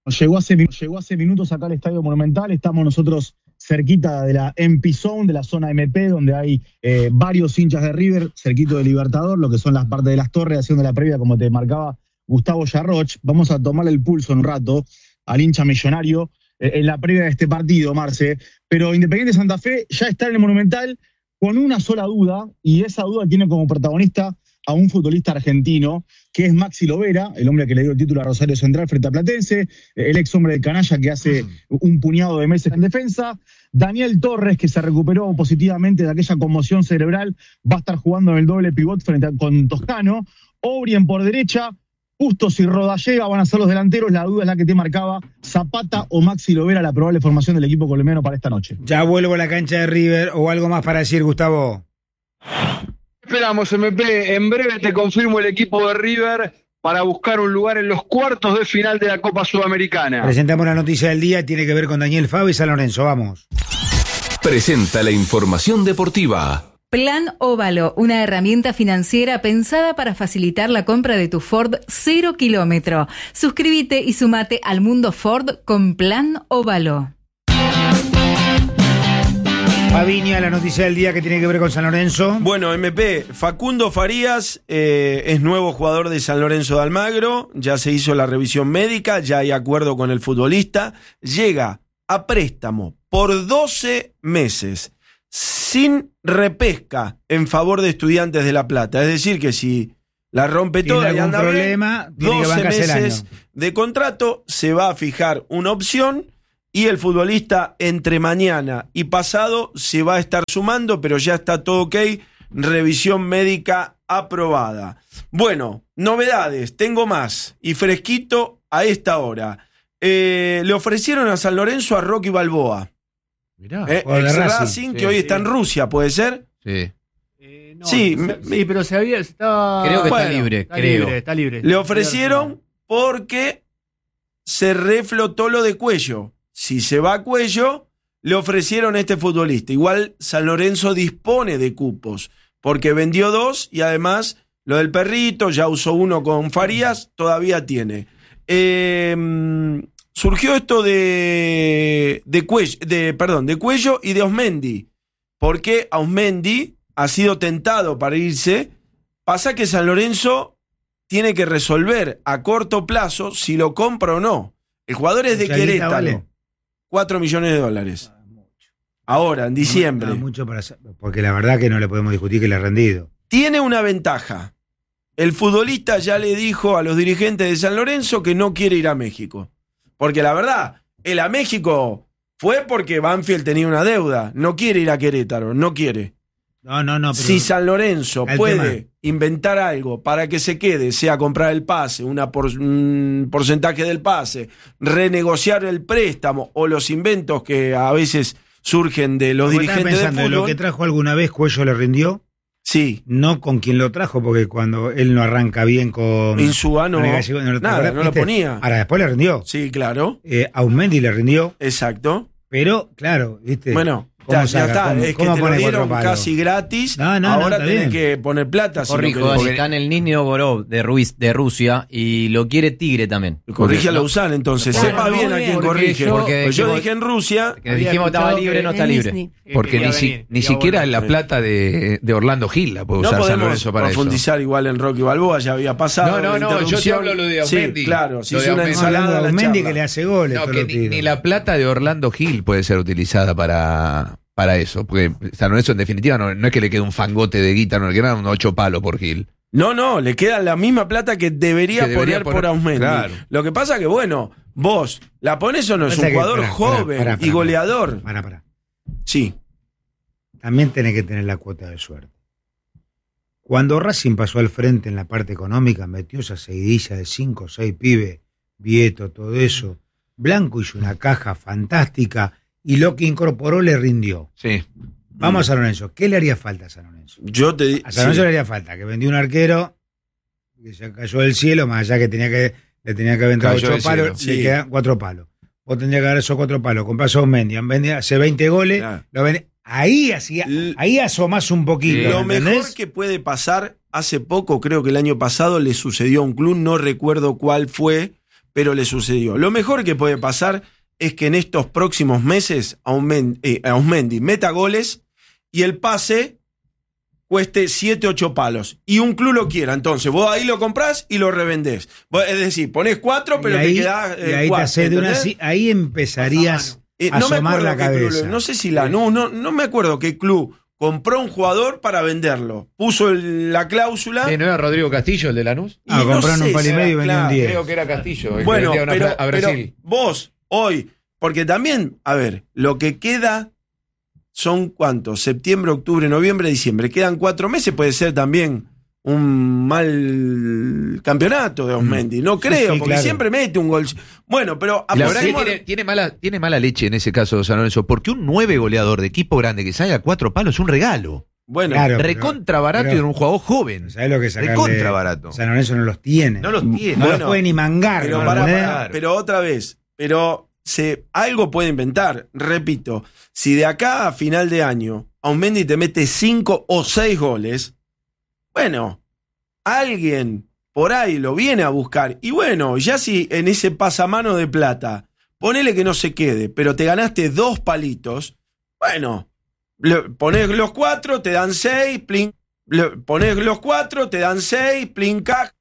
Llegó hace minutos acá al Estadio Monumental. Estamos nosotros cerquita de la MP Zone, de la zona MP, donde hay varios hinchas de River, cerquito de Libertador, lo que son las partes de las torres, haciendo la previa, como te marcaba Gustavo Yarroch. Vamos a tomarle el pulso en un rato al hincha millonario en la previa de este partido, Marce. Pero Independiente Santa Fe ya está en el Monumental con una sola duda, y esa duda tiene como protagonista a un futbolista argentino, que es Maxi Lovera, el hombre que le dio el título a Rosario Central frente a Platense, el ex hombre del canalla que hace un puñado de meses en defensa. Daniel Torres, que se recuperó positivamente de aquella conmoción cerebral, va a estar jugando en el doble pivot con Toscano. Obrien por derecha, Bustos y Rodallega van a ser los delanteros. La duda es la que te marcaba: Zapata o Maxi Lovera, la probable formación del equipo colombiano para esta noche. Ya vuelvo a la cancha de River, o algo más para decir, Gustavo. Esperamos, MP. En breve te confirmo el equipo de River para buscar un lugar en los cuartos de final de la Copa Sudamericana. Presentamos la noticia del día, tiene que ver con Daniel Fabio y San Lorenzo. Vamos. Presenta la información deportiva. Plan Óvalo, una herramienta financiera pensada para facilitar la compra de tu Ford 0 kilómetro. Suscríbete y sumate al mundo Ford con Plan Óvalo. Fabiña, la noticia del día que tiene que ver con San Lorenzo. Bueno, MP, Facundo Farías es nuevo jugador de San Lorenzo de Almagro, ya se hizo la revisión médica, ya hay acuerdo con el futbolista, llega a préstamo por 12 meses, sin repesca en favor de Estudiantes de La Plata. Es decir, que si la rompe toda y anda problema, bien, 12 meses el año de contrato, se va a fijar una opción. Y el futbolista entre mañana y pasado se va a estar sumando, pero ya está todo ok, revisión médica aprobada. Bueno, novedades, tengo más, y fresquito a esta hora. Le ofrecieron a San Lorenzo a Rocky Balboa. Mirá, ex Racing, que hoy está en Rusia, ¿puede ser? Sí. No, sí, pero estaba... Creo que está libre, Está libre. Le ofrecieron porque se reflotó lo de Cuello. Si se va a Cuello, le ofrecieron a este futbolista. Igual San Lorenzo dispone de cupos, porque vendió 2 y además lo del perrito, ya usó uno con Farías, todavía tiene. Surgió esto de Cuello y de Osmendi, porque Osmendi ha sido tentado para irse. Pasa que San Lorenzo tiene que resolver a corto plazo si lo compra o no. El jugador es de Querétaro. Vale. $4 millones. Ahora, en diciembre. No, mucho porque la verdad que no le podemos discutir que le ha rendido. Tiene una ventaja. El futbolista ya le dijo a los dirigentes de San Lorenzo que no quiere ir a México. Porque la verdad, él a México fue porque Banfield tenía una deuda. No quiere ir a Querétaro, no quiere. No. Pero si San Lorenzo puede inventar algo para que se quede, sea comprar el pase, un porcentaje del pase, renegociar el préstamo o los inventos que a veces surgen de los dirigentes de fútbol. ¿Lo que trajo alguna vez Cuello le rindió? Sí. No con quien lo trajo, porque cuando él no arranca bien con... Insúa no lo ponía. Ahora después le rindió. Sí, claro. A Aumendi le rindió. Exacto. Pero, claro, ¿viste? Bueno... Ya está, es que te lo dieron casi gratis, ahora tenés que poner plata. Corrijo, si está en el Niño Gorov de Rusia y lo quiere Tigre también. Corrige a Lausanne entonces, sepa bien a quién corrige. Porque yo dije en Rusia... Que dijimos estaba libre, no está libre. Porque ni siquiera la plata de Orlando Gil la puede usar San Lorenzo para eso. No podemos profundizar igual en Rocky Balboa, ya había pasado. No, yo te hablo lo de Aumendi. Sí, claro, si es una ensalada de Aumendi que le hace goles. No, que ni la plata de Orlando Gil puede ser utilizada para eso, porque San Lorenzo en definitiva no es que le quede un fangote de guita, no le quedan 8 palos por Gil. No, le queda la misma plata que debería poner por Aumendi. Claro. Lo que pasa que, bueno, vos la pones o no, es un jugador joven y goleador. Para. Sí. También tenés que tener la cuota de suerte. Cuando Racing pasó al frente en la parte económica, metió esa seguidilla de 5 o 6 pibes, Vieto, todo eso. Blanco hizo una caja fantástica y lo que incorporó le rindió. Sí. Vamos a San Lorenzo. ¿Qué le haría falta a San Lorenzo? A San Lorenzo le haría falta que vendió un arquero que se cayó del cielo, más allá que le tenía que haber entrado 8 palos, le quedan 4 palos. Vos tendrías que dar esos 4 palos. Comprás a Osmendi, hace 20 goles, claro. Ahí asomás un poquito. Lo mejor que puede pasar, hace poco, creo que el año pasado, le sucedió a un club, no recuerdo cuál fue, pero le sucedió. Lo mejor que puede pasar es que en estos próximos meses Auzmendi meta goles y el pase cueste 7, 8 palos. Y un club lo quiera. Entonces, vos ahí lo comprás y lo revendés. Es decir, ponés 4, pero ahí, te quedás y ahí 4. Ahí empezarías a asomar la cabeza. Club, no sé si no me acuerdo qué club compró un jugador para venderlo. Puso la cláusula. ¿No era Rodrigo Castillo, el de Lanús? Compraron un palo y medio y vendieron 10. Creo que era Castillo. Bueno, pero vos, hoy, porque también, a ver, lo que queda son ¿cuántos? Septiembre, octubre, noviembre, diciembre. Quedan 4 meses, puede ser también un mal campeonato de Auzmendi. No creo, porque claro, siempre mete un gol. Bueno, pero la verdad que tiene mala leche en ese caso San Lorenzo, porque un 9 goleador de equipo grande que salga a 4 palos es un regalo. Bueno, claro, recontra barato y en un jugador joven. ¿Sabés lo que sacarle? Recontra barato. San Lorenzo no los tiene. No los tiene. No los puede ni mangar. Pero otra vez, algo puede inventar. Repito, si de acá a final de año Auzmendi te mete 5 o 6 goles, bueno, alguien por ahí lo viene a buscar. Y bueno, ya si en ese pasamano de plata, ponele que no se quede, pero te ganaste 2 palitos, bueno, ponés los 4, te dan 6, ponés los 4, te dan 6, plinca.